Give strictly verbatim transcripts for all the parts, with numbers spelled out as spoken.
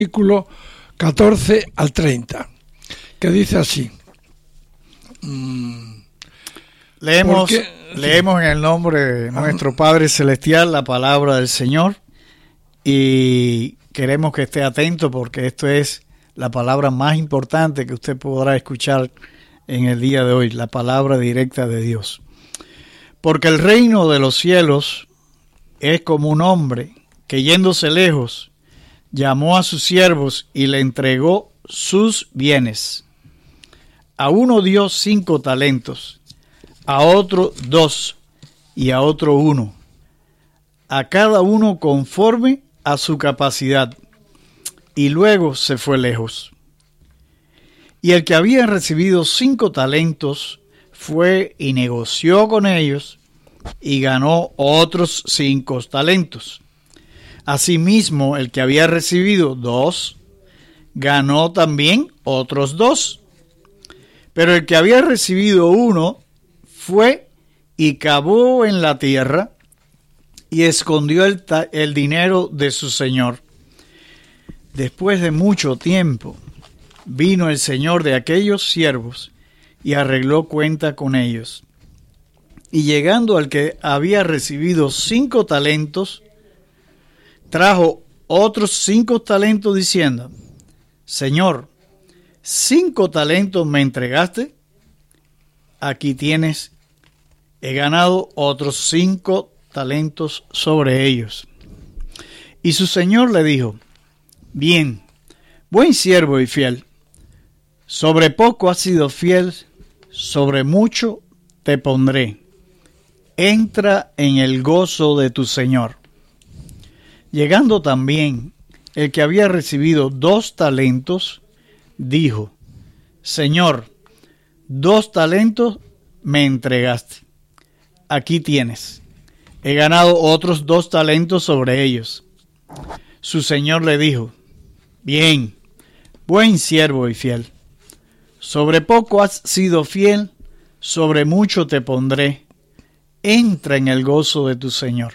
versículo catorce al treinta, que dice así. Mm, leemos, porque, leemos en el nombre de nuestro Padre Celestial la palabra del Señor y queremos que esté atento porque esto es la palabra más importante que usted podrá escuchar en el día de hoy, la palabra directa de Dios. Porque el reino de los cielos es como un hombre que yéndose lejos llamó a sus siervos y le entregó sus bienes. A uno dio cinco talentos, a otro dos y a otro uno, a cada uno conforme a su capacidad, y luego se fue lejos. Y el que había recibido cinco talentos fue y negoció con ellos y ganó otros cinco talentos. Asimismo, el que había recibido dos, ganó también otros dos. Pero el que había recibido uno, fue y cavó en la tierra y escondió el, ta- el dinero de su señor. Después de mucho tiempo, vino el señor de aquellos siervos y arregló cuenta con ellos. Y llegando al que había recibido cinco talentos, trajo otros cinco talentos diciendo: Señor, cinco talentos me entregaste, aquí tienes, he ganado otros cinco talentos sobre ellos. Y su señor le dijo: Bien, buen siervo y fiel, sobre poco has sido fiel, sobre mucho te pondré. Entra en el gozo de tu señor. Llegando también el que había recibido dos talentos, dijo: Señor, dos talentos me entregaste. Aquí tienes. He ganado otros dos talentos sobre ellos. Su señor le dijo: Bien, buen siervo y fiel. Sobre poco has sido fiel, sobre mucho te pondré. Entra en el gozo de tu señor.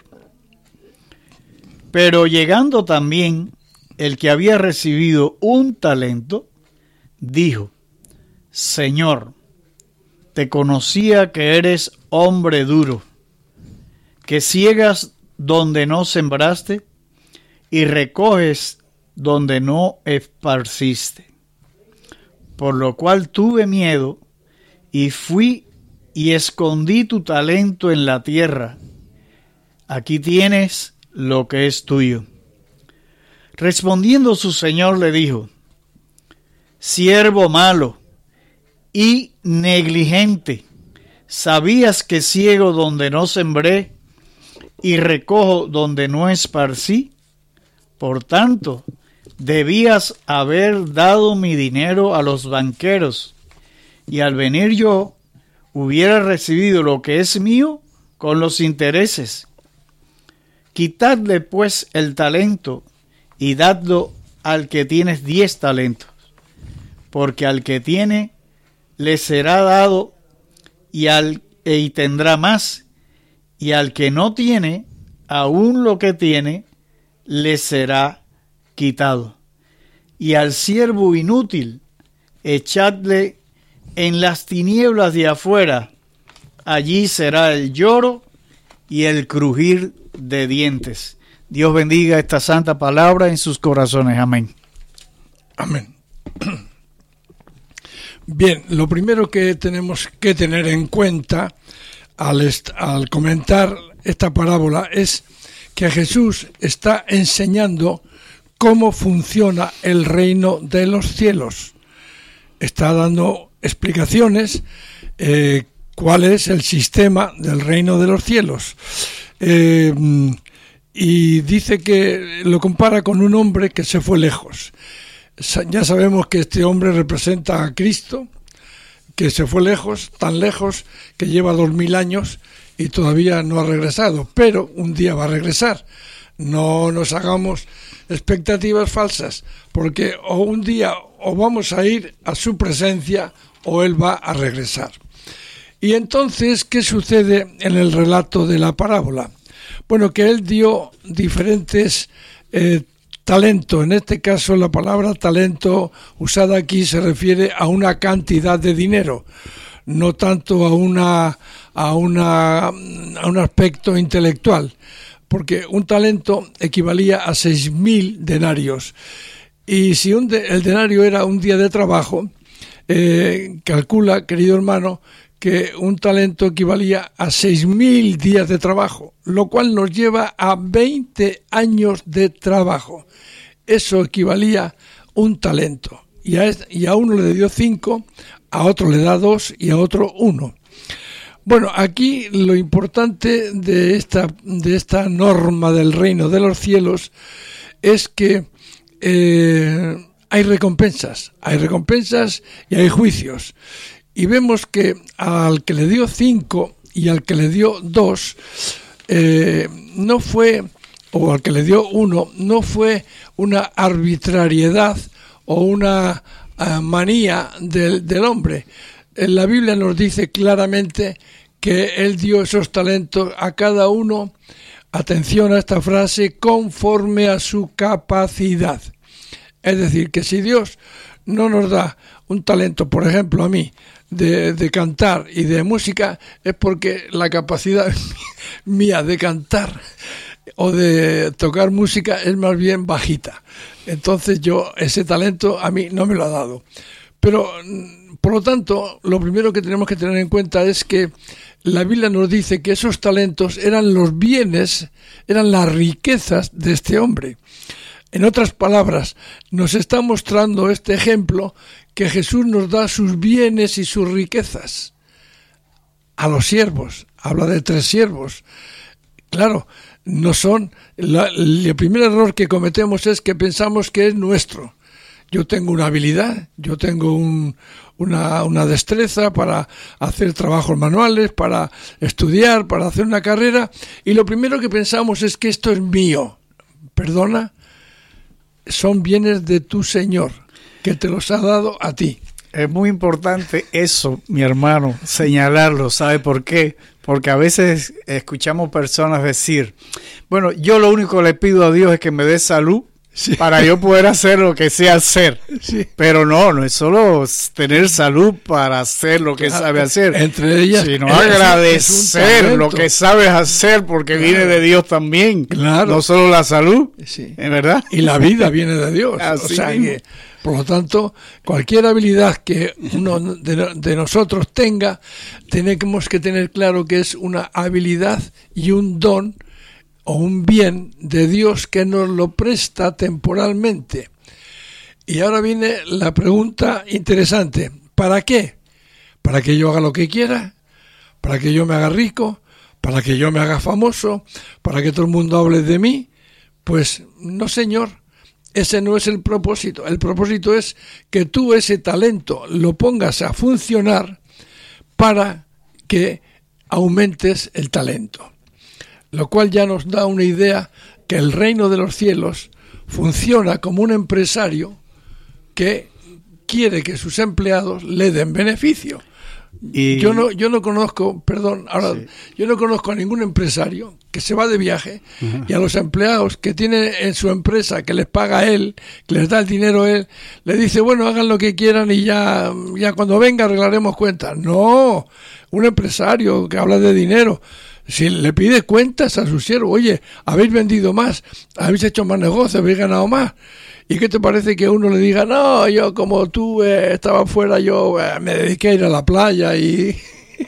Pero llegando también el que había recibido un talento, dijo: Señor, te conocía que eres hombre duro, que ciegas donde no sembraste y recoges donde no esparciste. Por lo cual tuve miedo y fui y escondí tu talento en la tierra. Aquí tienes lo que es tuyo. Respondiendo su señor le dijo: Siervo malo y negligente, ¿sabías que ciego donde no sembré y recojo donde no esparcí? Por tanto, debías haber dado mi dinero a los banqueros, y al venir yo hubiera recibido lo que es mío con los intereses. Quitadle pues el talento y dadlo al que tiene diez talentos, porque al que tiene le será dado y, al, y tendrá más, y al que no tiene, aún lo que tiene, le será quitado. Y al siervo inútil, echadle en las tinieblas de afuera, allí será el lloro y el crujir de dientes. Dios bendiga esta santa palabra en sus corazones. Amén. Amén. Bien, lo primero que tenemos que tener en cuenta al, est- al comentar esta parábola es que Jesús está enseñando cómo funciona el reino de los cielos. Está dando explicaciones eh, cuál es el sistema del reino de los cielos. Eh, y dice que lo compara con un hombre que se fue lejos. Ya sabemos que este hombre representa a Cristo, que se fue lejos, tan lejos que lleva dos mil años y todavía no ha regresado, pero un día va a regresar. No nos hagamos expectativas falsas, porque o un día o vamos a ir a su presencia o él va a regresar. Y entonces, ¿qué sucede en el relato de la parábola? Bueno, que él dio diferentes eh, talento. En este caso, la palabra talento usada aquí se refiere a una cantidad de dinero, no tanto a una a una a un aspecto intelectual, porque un talento equivalía a seis mil denarios. Y si un de, el denario era un día de trabajo, eh, calcula, querido hermano, que un talento equivalía a seis mil días de trabajo, lo cual nos lleva a veinte años de trabajo. Eso equivalía a un talento. Y a, y a uno le dio cinco, a otro le da dos y a otro uno. Bueno, aquí lo importante de esta, de esta norma del reino de los cielos es que eh, hay recompensas, hay recompensas y hay juicios. Y vemos que al que le dio cinco y al que le dio dos, eh, no fue, o al que le dio uno, no fue una arbitrariedad o una uh, manía del, del hombre. En la Biblia nos dice claramente que él dio esos talentos a cada uno, atención a esta frase, conforme a su capacidad. Es decir, que si Dios no nos da un talento, por ejemplo a mí, de, de cantar y de música, es porque la capacidad mía de cantar o de tocar música es más bien bajita. Entonces yo, ese talento a mí no me lo ha dado. Pero, por lo tanto, lo primero que tenemos que tener en cuenta es que la Biblia nos dice que esos talentos eran los bienes, eran las riquezas de este hombre. En otras palabras, nos está mostrando este ejemplo que Jesús nos da sus bienes y sus riquezas a los siervos. Habla de tres siervos. Claro, no son... La, el primer error que cometemos es que pensamos que es nuestro. Yo tengo una habilidad, yo tengo un, una, una destreza para hacer trabajos manuales, para estudiar, para hacer una carrera, y lo primero que pensamos es que esto es mío. Perdona, son bienes de tu Señor, que te los ha dado a ti. Es muy importante eso, mi hermano, señalarlo. ¿Sabe por qué? Porque a veces escuchamos personas decir, bueno, yo lo único que le pido a Dios es que me dé salud, sí, para yo poder hacer lo que sé hacer. Sí. Pero no, no es solo tener salud para hacer lo que claro, sabe hacer, entre ellas, sino agradecer lo que sabes hacer, porque claro, viene de Dios también. Claro. No solo la salud, sí, ¿es verdad? Y la vida viene de Dios. Así o sea mismo. Que, por lo tanto, cualquier habilidad que uno de, de nosotros tenga, tenemos que tener claro que es una habilidad y un don o un bien de Dios que nos lo presta temporalmente. Y ahora viene la pregunta interesante. ¿Para qué? ¿Para que yo haga lo que quiera? ¿Para que yo me haga rico? ¿Para que yo me haga famoso? ¿Para que todo el mundo hable de mí? Pues no, señor. Ese no es el propósito. El propósito es que tú ese talento lo pongas a funcionar para que aumentes el talento. Lo cual ya nos da una idea que el reino de los cielos funciona como un empresario que quiere que sus empleados le den beneficio. Y yo no yo no conozco, perdón, ahora sí. yo no conozco a ningún empresario que se va de viaje uh-huh. y a los empleados que tiene en su empresa, que les paga él, que les da el dinero él, le dice, bueno, hagan lo que quieran y ya, ya cuando venga arreglaremos cuentas. No, un empresario que habla de dinero, si le pide cuentas a su siervo, oye, habéis vendido más, habéis hecho más negocio, habéis ganado más. ¿Y qué te parece que uno le diga, no, yo como tú eh, estaba fuera, yo eh, me dediqué a ir a la playa y...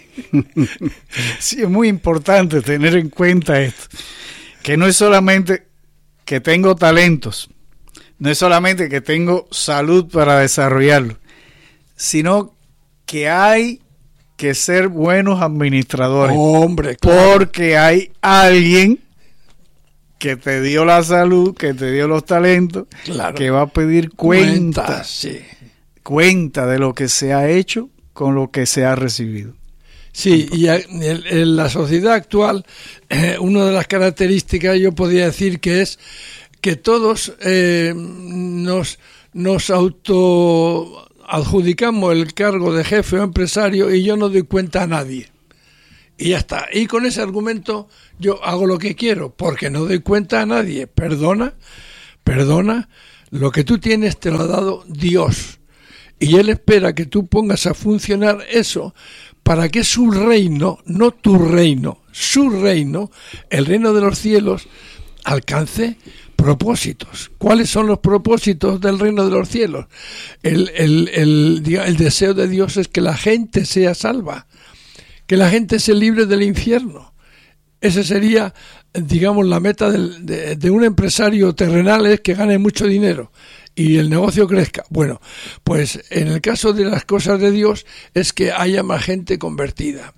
Sí, es muy importante tener en cuenta esto, que no es solamente que tengo talentos, no es solamente que tengo salud para desarrollarlo, sino que hay que ser buenos administradores. Hombre, claro. Porque hay alguien que te dio la salud, que te dio los talentos, claro, que va a pedir cuenta, cuenta, sí. cuenta de lo que se ha hecho con lo que se ha recibido. Sí, y en, en la sociedad actual, eh, una de las características yo podría decir que es que todos eh, nos, nos auto adjudicamos el cargo de jefe o empresario y yo no doy cuenta a nadie. Y ya está. Y con ese argumento yo hago lo que quiero, porque no doy cuenta a nadie. ¿Perdona? perdona, lo que tú tienes te lo ha dado Dios. Y Él espera que tú pongas a funcionar eso para que su reino, no tu reino, su reino, el reino de los cielos, alcance propósitos. ¿Cuáles son los propósitos del reino de los cielos? El, el, el, el deseo de Dios es que la gente sea salva, que la gente se libre del infierno. Esa sería, digamos, la meta del, de, de un empresario terrenal, es que gane mucho dinero y el negocio crezca. Bueno, pues en el caso de las cosas de Dios es que haya más gente convertida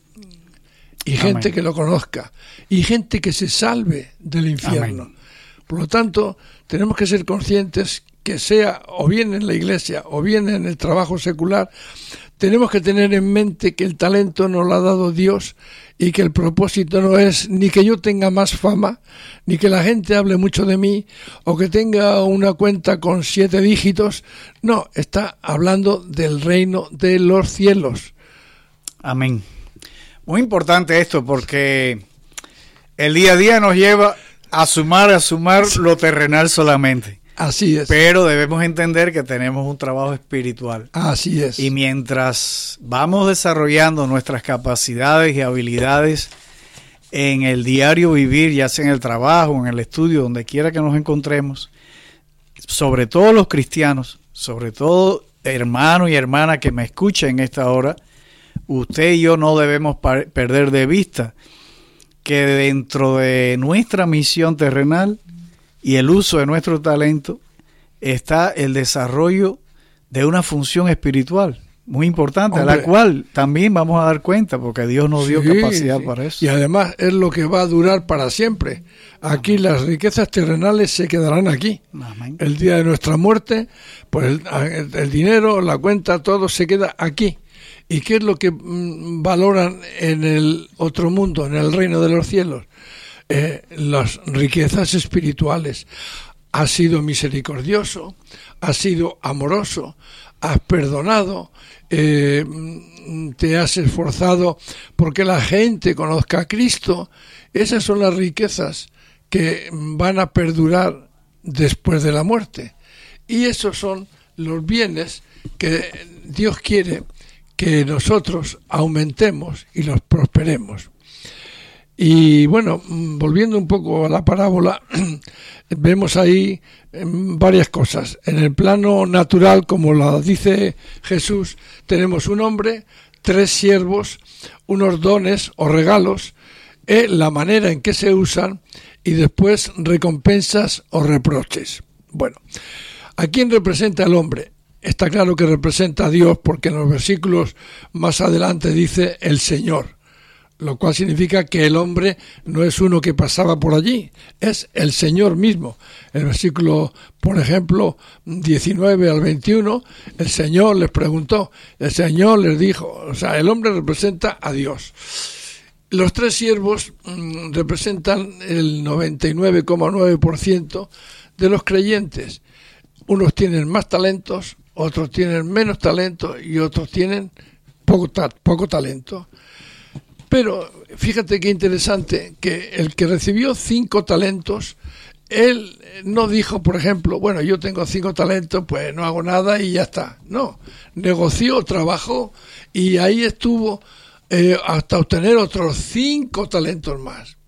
y Amén. Gente que lo conozca y gente que se salve del infierno. Amén. Por lo tanto, tenemos que ser conscientes que sea o bien en la iglesia o bien en el trabajo secular, tenemos que tener en mente que el talento nos lo ha dado Dios y que el propósito no es ni que yo tenga más fama, ni que la gente hable mucho de mí, o que tenga una cuenta con siete dígitos. No, está hablando del reino de los cielos. Amén. Muy importante esto, porque el día a día nos lleva a sumar, a sumar lo terrenal solamente. Así es. Pero debemos entender que tenemos un trabajo espiritual. Así es. Y mientras vamos desarrollando nuestras capacidades y habilidades en el diario vivir, ya sea en el trabajo, en el estudio, donde quiera que nos encontremos, sobre todo los cristianos, sobre todo hermano y hermana que me escucha en esta hora, usted y yo no debemos par- perder de vista que dentro de nuestra misión terrenal y el uso de nuestro talento está el desarrollo de una función espiritual muy importante, Hombre, a la cual también vamos a dar cuenta porque Dios nos dio sí, capacidad sí. para eso. Y además es lo que va a durar para siempre. Aquí Amén. Las riquezas terrenales se quedarán aquí. Amén. El día de nuestra muerte, pues el, el, el dinero, la cuenta, todo se queda aquí. ¿Y qué es lo que mm, valoran en el otro mundo, en el reino de los cielos? Eh, las riquezas espirituales. Has sido misericordioso, has sido amoroso, has perdonado, eh, te has esforzado porque la gente conozca a Cristo. Esas son las riquezas que van a perdurar después de la muerte. Y esos son los bienes que Dios quiere que nosotros aumentemos y los prosperemos. Y bueno, volviendo un poco a la parábola, vemos ahí varias cosas. En el plano natural, como lo dice Jesús, tenemos un hombre, tres siervos, unos dones o regalos, eh, la manera en que se usan y después recompensas o reproches. Bueno, ¿a quién representa el hombre? Está claro que representa a Dios porque en los versículos más adelante dice el Señor. Lo cual significa que el hombre no es uno que pasaba por allí, es el Señor mismo. El versículo, por ejemplo, diecinueve al veintiuno, el Señor les preguntó, el Señor les dijo, o sea, el hombre representa a Dios. Los tres siervos mmm, representan el noventa y nueve coma nueve por ciento de los creyentes. Unos tienen más talentos, otros tienen menos talento y otros tienen poco, ta- poco talento. Pero fíjate qué interesante que el que recibió cinco talentos, él no dijo, por ejemplo, bueno, yo tengo cinco talentos, pues no hago nada y ya está. No, negoció, trabajó y ahí estuvo eh, hasta obtener otros cinco talentos más.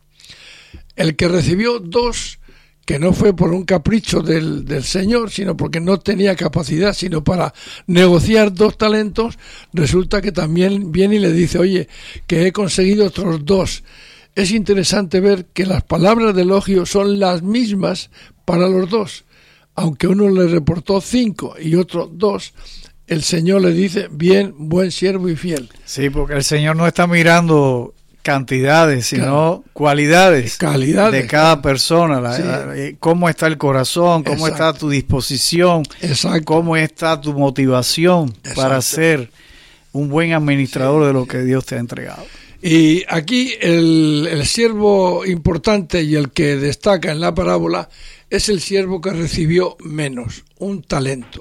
El que recibió dos, que no fue por un capricho del, del Señor, sino porque no tenía capacidad, sino para negociar dos talentos, resulta que también viene y le dice, oye, que he conseguido otros dos. Es interesante ver que las palabras de elogio son las mismas para los dos. Aunque uno le reportó cinco y otro dos, el Señor le dice, bien, buen siervo y fiel. Sí, porque el Señor no está mirando cantidades, sino claro. cualidades, calidades, de cada persona, la, sí. la, cómo está el corazón, cómo Exacto. está tu disposición, Exacto. cómo está tu motivación Exacto. para ser un buen administrador sí. de lo que Dios te ha entregado. Y aquí el, el siervo importante y el que destaca en la parábola es el siervo que recibió menos, un talento.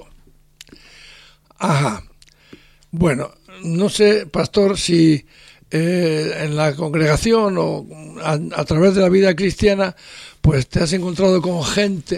Ajá. Bueno, no sé, pastor, si Eh, en la congregación o a, a través de la vida cristiana, pues te has encontrado con gente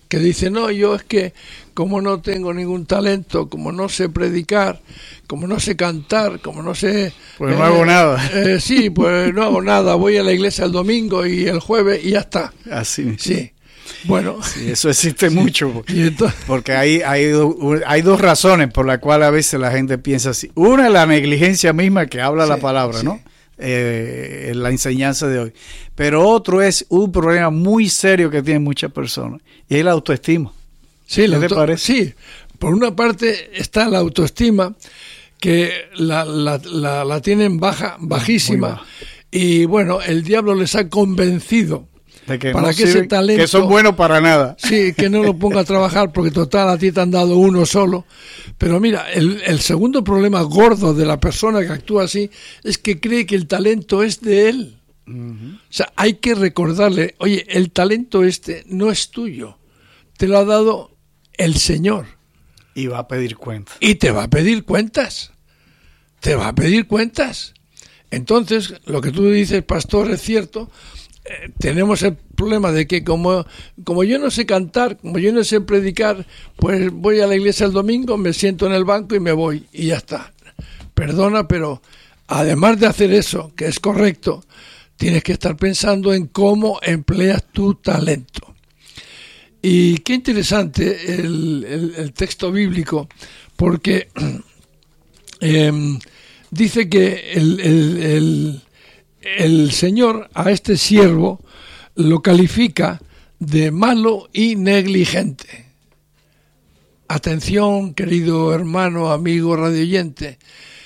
que dice, no, yo es que como no tengo ningún talento, como no sé predicar, como no sé cantar, como no sé... Pues eh, no hago nada. Eh, sí, pues no hago nada, voy a la iglesia el domingo y el jueves y ya está. Así. Sí, bueno. Sí, eso existe sí. mucho, porque, entonces, porque hay, hay, hay dos razones por las cuales a veces la gente piensa así. Una es la negligencia misma que habla sí, la palabra, sí. ¿no? Eh, en la enseñanza de hoy. Pero otro es un problema muy serio que tienen muchas personas, y es la autoestima. Sí, la ¿Qué te auto- parece? sí, por una parte está la autoestima, que la, la, la, la tienen baja, bajísima, baja. Y bueno, el diablo les ha convencido De que para no que ese sirven, talento, que son buenos para nada. sí, que no lo ponga a trabajar, porque total a ti te han dado uno solo. Pero mira, el, el segundo problema gordo de la persona que actúa así es que cree que el talento es de él. Uh-huh. O sea, hay que recordarle, oye, el talento este no es tuyo, te lo ha dado el Señor. Y va a pedir cuentas. Y te va a pedir cuentas. Te va a pedir cuentas. Entonces, lo que tú dices, pastor, es cierto. Eh, tenemos el problema de que como, como yo no sé cantar, como yo no sé predicar, pues voy a la iglesia el domingo, me siento en el banco y me voy. Y ya está. Perdona, pero además de hacer eso, que es correcto, tienes que estar pensando en cómo empleas tu talento. Y qué interesante el, el, el texto bíblico, porque eh, dice que el, el, el, el Señor a este siervo lo califica de malo y negligente. Atención, querido hermano, amigo, radioyente.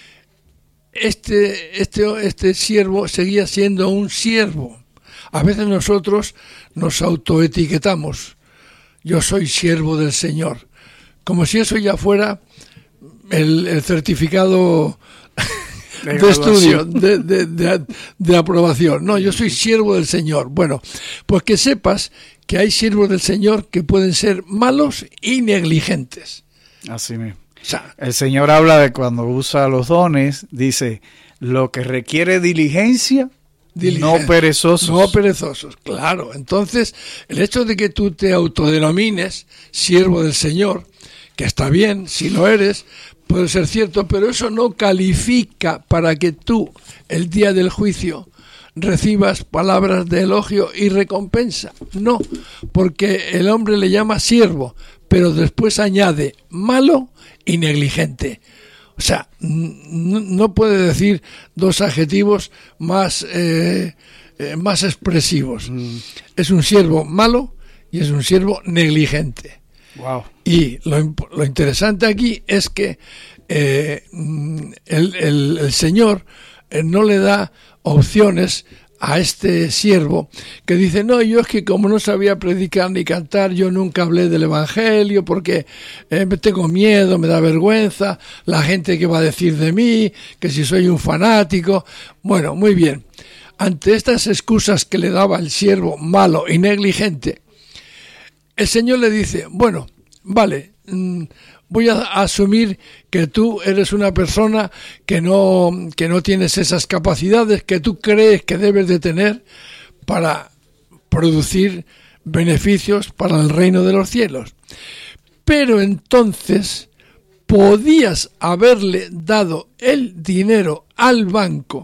Este, este, este siervo seguía siendo un siervo. A veces nosotros nos autoetiquetamos. Yo soy siervo del Señor. Como si eso ya fuera el, el certificado de, de estudio, de, de, de, de aprobación. No, yo soy siervo del Señor. Bueno, pues que sepas que hay siervos del Señor que pueden ser malos y negligentes. Así mismo. O sea, el Señor habla de cuando usa los dones, dice, lo que requiere diligencia, no perezosos. No perezosos, claro. Entonces, el hecho de que tú te autodenomines siervo del Señor, que está bien, si lo eres, puede ser cierto, pero eso no califica para que tú, el día del juicio, recibas palabras de elogio y recompensa. No, porque el hombre le llama siervo, pero después añade malo y negligente. O sea, no puede decir dos adjetivos más, eh, eh, más expresivos. Mm. Es un siervo malo y es un siervo negligente. Wow. Y lo, lo interesante aquí es que eh, el, el, el Señor eh, no le da opciones a este siervo que dice, no, yo es que como no sabía predicar ni cantar, yo nunca hablé del Evangelio porque eh, me tengo miedo, me da vergüenza, la gente que va a decir de mí, que si soy un fanático. Bueno, muy bien. Ante estas excusas que le daba el siervo malo y negligente, el Señor le dice, bueno, vale, mmm, voy a asumir que tú eres una persona que no, que no tienes esas capacidades que tú crees que debes de tener para producir beneficios para el reino de los cielos. Pero entonces podías haberle dado el dinero al banco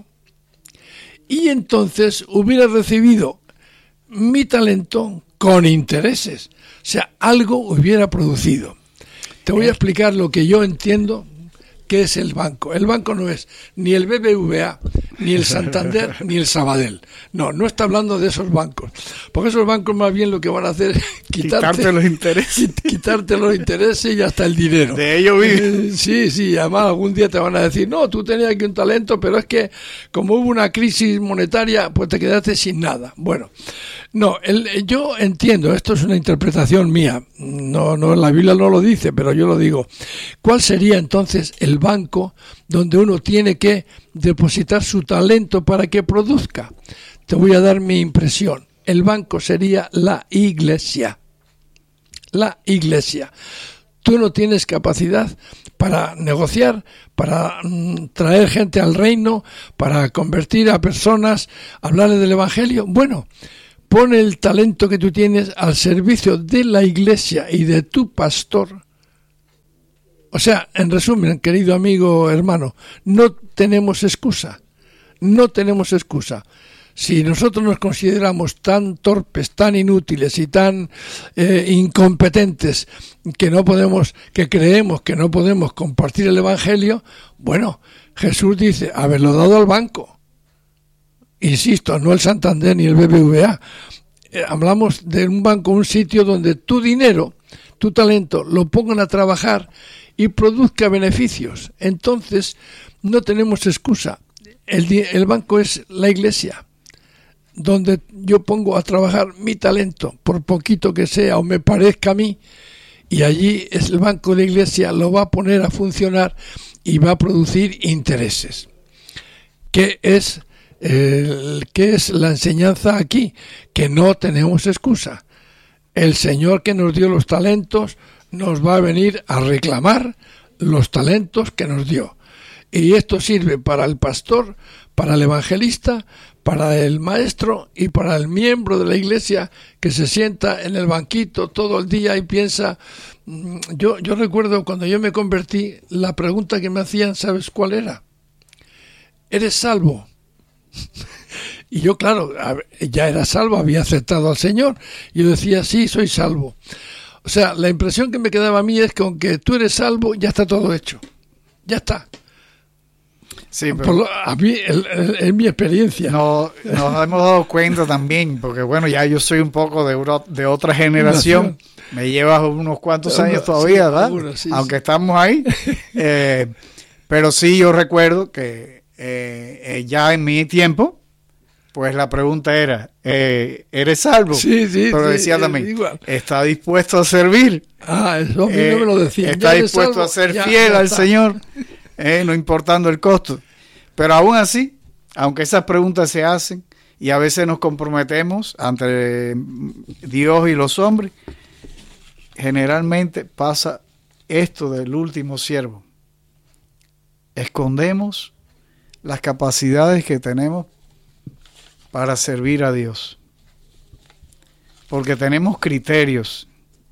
y entonces hubieras recibido mi talento con intereses. O sea, algo hubiera producido. Te voy a explicar lo que yo entiendo que es el banco. El banco no es ni el B B V A, ni el Santander, ni el Sabadell. No, no está hablando de esos bancos. Porque esos bancos más bien lo que van a hacer es quitarte, quitarte los intereses. Quitarte los intereses y hasta el dinero. De ello vive. Eh, sí, sí, además algún día te van a decir, no, tú tenías aquí un talento, pero es que como hubo una crisis monetaria, pues te quedaste sin nada. Bueno, no, el, yo entiendo, esto es una interpretación mía, no, no, la Biblia no lo dice, pero yo lo digo. ¿Cuál sería entonces el banco donde uno tiene que depositar su talento para que produzca? Te voy a dar mi impresión. El banco sería la iglesia. La iglesia. Tú no tienes capacidad para negociar, para mm, traer gente al reino, para convertir a personas, hablarles del Evangelio. Bueno, pone el talento que tú tienes al servicio de la iglesia y de tu pastor. O sea, en resumen, querido amigo, hermano, no tenemos excusa, no tenemos excusa. Si nosotros nos consideramos tan torpes, tan inútiles y tan eh, incompetentes que no podemos, que creemos que no podemos compartir el evangelio, bueno, Jesús dice, haberlo dado al banco. Insisto, no el Santander ni el B B V A. Eh, hablamos de un banco, un sitio donde tu dinero, tu talento, lo pongan a trabajar y produzca beneficios. Entonces, no tenemos excusa. El, el banco es la iglesia, donde yo pongo a trabajar mi talento, por poquito que sea o me parezca a mí, y allí es el banco de la iglesia, lo va a poner a funcionar y va a producir intereses. ¿Qué es, eh, ¿qué es la enseñanza aquí? Que no tenemos excusa. El Señor que nos dio los talentos nos va a venir a reclamar los talentos que nos dio. Y esto sirve para el pastor, para el evangelista, para el maestro y para el miembro de la iglesia que se sienta en el banquito todo el día y piensa. Yo, yo recuerdo cuando yo me convertí, la pregunta que me hacían, ¿sabes cuál era? ¿Eres salvo? Y yo, claro, ya era salvo, había aceptado al Señor. Yo decía, sí, soy salvo. O sea, la impresión que me quedaba a mí es que aunque tú eres salvo, ya está todo hecho. Ya está. Sí, pero Por lo, a mí, es mi experiencia. No, nos hemos dado cuenta también, porque bueno, ya yo soy un poco de, de otra generación. Me llevas unos cuantos años todavía, sí, ¿verdad? Seguro, sí, aunque sí. Estamos ahí. Eh, pero sí, yo recuerdo que eh, eh, ya en mi tiempo, pues la pregunta era, eh, ¿eres salvo? Sí, sí, pero sí, decía también, igual. ¿Está dispuesto a servir? Ah, eso a mí eh, no me lo decían. ¿Está dispuesto salvo? a ser ya, fiel ya al Señor? Eh, no importando el costo. Pero aún así, aunque esas preguntas se hacen y a veces nos comprometemos ante Dios y los hombres, generalmente pasa esto del último siervo. Escondemos las capacidades que tenemos para servir a Dios. Porque tenemos criterios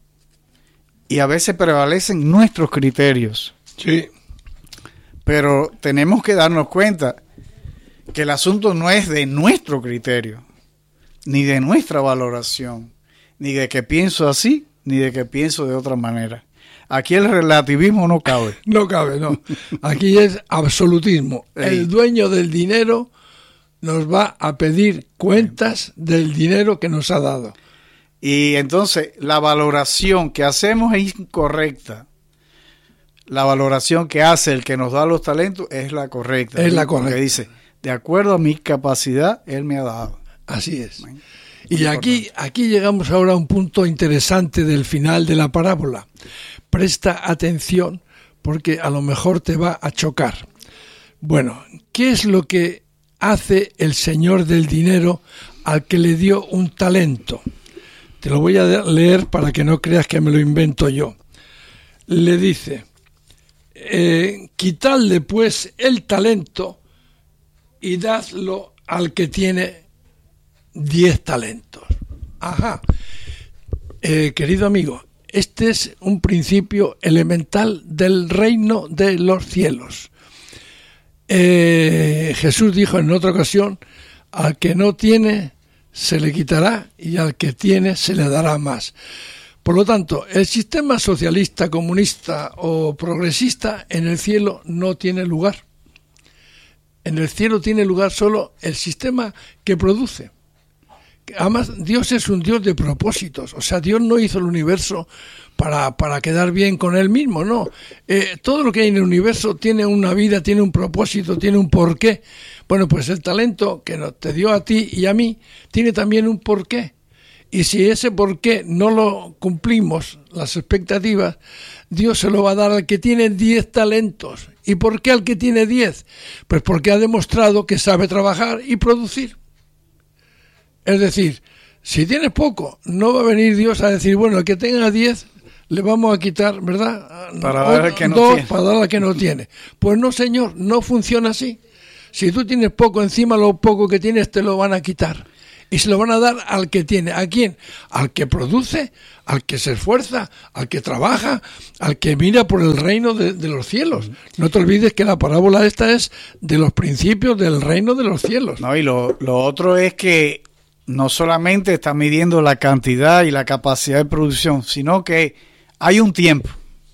y a veces prevalecen nuestros criterios. Sí. Pero tenemos que darnos cuenta que el asunto no es de nuestro criterio, ni de nuestra valoración, ni de que pienso así, ni de que pienso de otra manera. Aquí el relativismo no cabe. No cabe, no. Aquí es absolutismo. Sí. El dueño del dinero nos va a pedir cuentas del dinero que nos ha dado. Y entonces la valoración que hacemos es incorrecta. La valoración que hace el que nos da los talentos es la correcta. Es la correcta. Porque dice, de acuerdo a mi capacidad, Él me ha dado. Así es. Bueno, y aquí, aquí llegamos ahora a un punto interesante del final de la parábola. Presta atención porque a lo mejor te va a chocar. Bueno, ¿qué es lo que hace el señor del dinero al que le dio un talento? Te lo voy a leer para que no creas que me lo invento yo. Le dice... Eh, quitadle pues el talento y dadlo al que tiene diez talentos. Ajá. Eh, querido amigo, este es un principio elemental del reino de los cielos. Eh, Jesús dijo en otra ocasión, al que no tiene se le quitará y al que tiene se le dará más. Por lo tanto, el sistema socialista, comunista o progresista en el cielo no tiene lugar. En el cielo tiene lugar solo el sistema que produce. Además, Dios es un Dios de propósitos. O sea, Dios no hizo el universo para, para quedar bien con Él mismo, no. Eh, todo lo que hay en el universo tiene una vida, tiene un propósito, tiene un porqué. Bueno, pues el talento que nos, te dio a ti y a mí tiene también un porqué. Y si ese por qué no lo cumplimos, las expectativas, Dios se lo va a dar al que tiene diez talentos. ¿Y por qué al que tiene diez? Pues porque ha demostrado que sabe trabajar y producir. Es decir, si tienes poco, no va a venir Dios a decir, bueno, el que tenga diez le vamos a quitar, ¿verdad? Para dar al que no dos, tiene. Para dar al que no tiene. Pues no, señor, no funciona así. Si tú tienes poco, encima lo poco que tienes te lo van a quitar. y se lo van a dar al que tiene. ¿A quién? Al que produce, al que se esfuerza, al que trabaja, al que mira por el reino de, de los cielos. No te olvides que la parábola esta es de los principios del reino de los cielos. No, y lo, lo otro es que no solamente está midiendo la cantidad y la capacidad de producción, sino que hay un tiempo.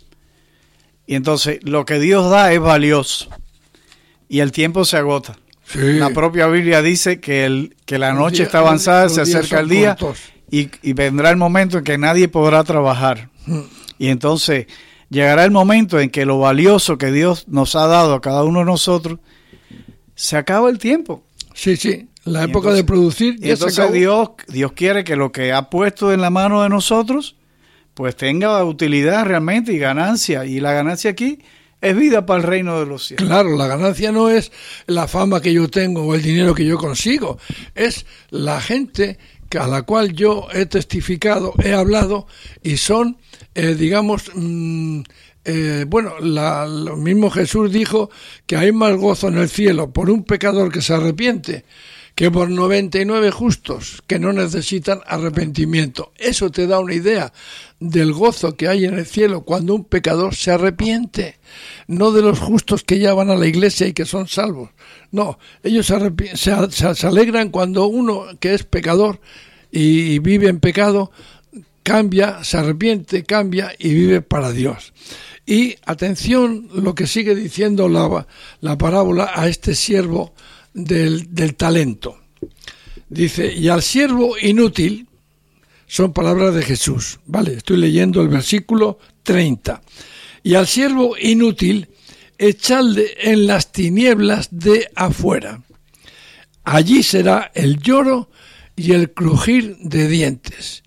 Y entonces lo que Dios da es valioso y el tiempo se agota. Sí. La propia Biblia dice que, el, que la noche día, está avanzada, se acerca el día y, y vendrá el momento en que nadie podrá trabajar. Mm. Y entonces llegará el momento en que lo valioso que Dios nos ha dado a cada uno de nosotros, se acaba el tiempo. Sí, sí, la época entonces, de producir ya y entonces se acabó. Dios, Dios quiere que lo que ha puesto en la mano de nosotros pues tenga utilidad realmente y ganancia. Y la ganancia aquí es vida para el reino de los cielos. Claro, la ganancia no es la fama que yo tengo o el dinero que yo consigo. Es la gente a la cual yo he testificado, he hablado y son, eh, digamos, mmm, eh, bueno, la, lo mismo Jesús dijo que hay más gozo en el cielo por un pecador que se arrepiente que por noventa y nueve justos que no necesitan arrepentimiento. Eso te da una idea del gozo que hay en el cielo cuando un pecador se arrepiente, no de los justos que ya van a la iglesia y que son salvos. No, ellos se, arrepi- se, se, se alegran cuando uno que es pecador y, y vive en pecado cambia, se arrepiente, cambia y vive para Dios. Y atención lo que sigue diciendo la, la parábola a este siervo Del, del talento. Dice, y al siervo inútil, son palabras de Jesús, vale, estoy leyendo el versículo treinta, y al siervo inútil echadle en las tinieblas de afuera, allí será el lloro y el crujir de dientes.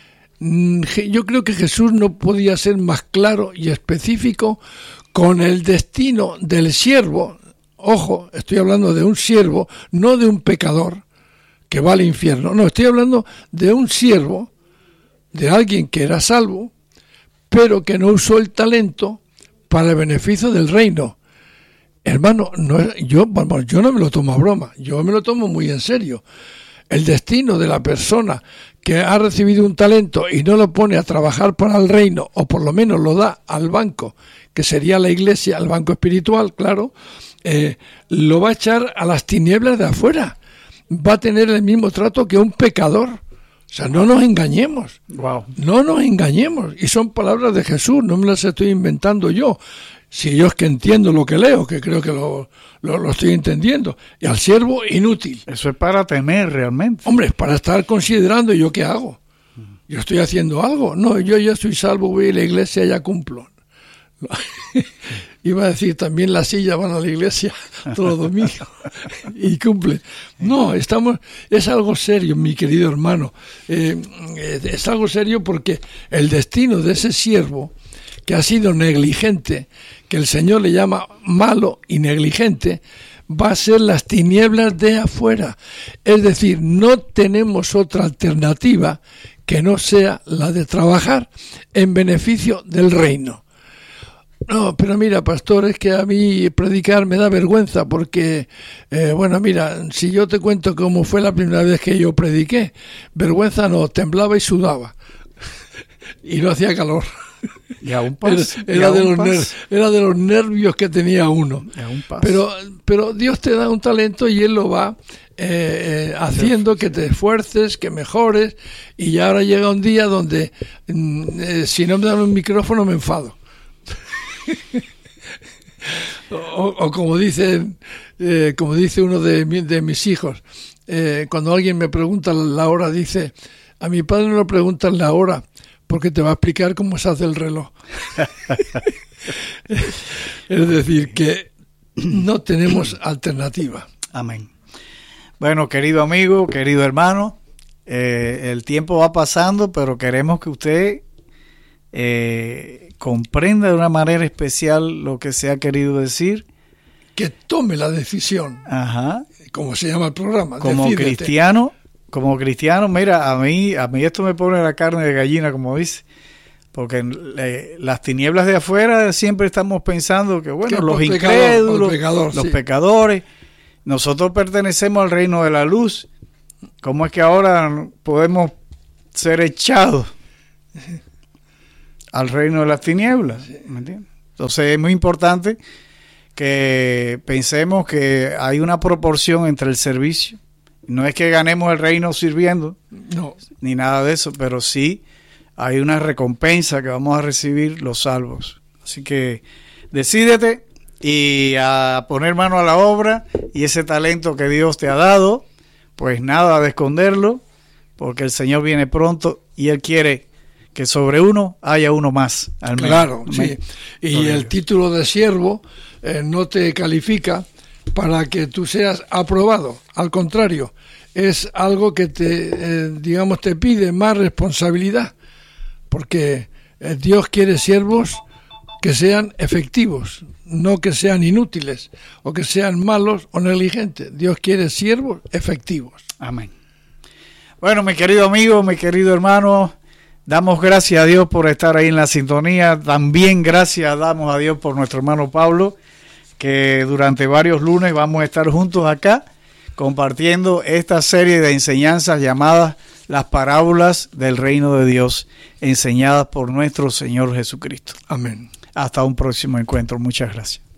Yo creo que Jesús no podía ser más claro y específico con el destino del siervo. Ojo, estoy hablando de un siervo, no de un pecador que va al infierno. No, estoy hablando de un siervo, de alguien que era salvo, pero que no usó el talento para el beneficio del reino. Hermano, no, yo, bueno, yo no me lo tomo a broma, yo me lo tomo muy en serio. El destino de la persona que ha recibido un talento y no lo pone a trabajar para el reino, o por lo menos lo da al banco, que sería la iglesia, al banco espiritual, claro, eh, lo va a echar a las tinieblas de afuera. Va a tener el mismo trato que un pecador. O sea, no nos engañemos. Wow. No nos engañemos. Y son palabras de Jesús, no me las estoy inventando yo. Si yo es que entiendo lo que leo, que creo que lo, lo, lo estoy entendiendo. Y al siervo inútil. Eso es para temer realmente. Hombre, es para estar considerando yo qué hago. Yo estoy haciendo algo. No, yo ya estoy salvo, voy a la iglesia, ya cumplo. Iba a decir, también las sillas van a la iglesia todos los domingos y cumplen. No, estamos, es algo serio, mi querido hermano. Eh, es algo serio porque el destino de ese siervo que ha sido negligente, que el Señor le llama malo y negligente, va a ser las tinieblas de afuera. Es decir, no tenemos otra alternativa que no sea la de trabajar en beneficio del reino. No, pero mira, pastor, es que a mí predicar me da vergüenza porque, eh, bueno, mira, si yo te cuento cómo fue la primera vez que yo prediqué, vergüenza no, temblaba y sudaba y no hacía calor. Y aún pasa. Era, era, de los ner- era de los nervios que tenía uno. Pero, pero Dios te da un talento y Él lo va eh, eh, haciendo que te esfuerces, que mejores, y ya ahora llega un día donde mm, eh, si no me dan un micrófono me enfado. o, o como dice eh, como dice uno de, mi, de mis hijos, eh, cuando alguien me pregunta la hora, dice, a mi padre no le preguntan la hora porque te va a explicar cómo se hace el reloj. Es decir, que no tenemos alternativa. Amén. Bueno, querido amigo, querido hermano, eh, el tiempo va pasando, pero queremos que usted eh, comprenda de una manera especial lo que se ha querido decir. Que tome la decisión. Ajá. Como se llama el programa. Como Decídete. cristiano, como cristiano, mira, a mí, a mí esto me pone la carne de gallina, como dice. Porque eh, las tinieblas de afuera siempre estamos pensando que, bueno, que los incrédulos, pecador, los sí. pecadores, nosotros pertenecemos al reino de la luz ¿Cómo es que ahora podemos ser echados al reino de las tinieblas? ¿Me entiendes? Entonces es muy importante que pensemos que hay una proporción entre el servicio. No es que ganemos el reino sirviendo, no, ni nada de eso, pero sí hay una recompensa que vamos a recibir los salvos. Así que decídete y a poner mano a la obra, y ese talento que Dios te ha dado, pues nada de esconderlo, porque el Señor viene pronto y Él quiere que sobre uno haya uno más. Al menos. Claro, sí. Y el título de siervo eh, no te califica para que tú seas aprobado. Al contrario, es algo que te, eh, digamos, te pide más responsabilidad, porque eh, Dios quiere siervos que sean efectivos, no que sean inútiles o que sean malos o negligentes. Dios quiere siervos efectivos. Amén. Bueno, mi querido amigo, mi querido hermano, damos gracias a Dios por estar ahí en la sintonía. También gracias damos a Dios por nuestro hermano Pablo, que durante varios lunes vamos a estar juntos acá compartiendo esta serie de enseñanzas llamadas las parábolas del reino de Dios, enseñadas por nuestro Señor Jesucristo. Amén. Hasta un próximo encuentro. Muchas gracias.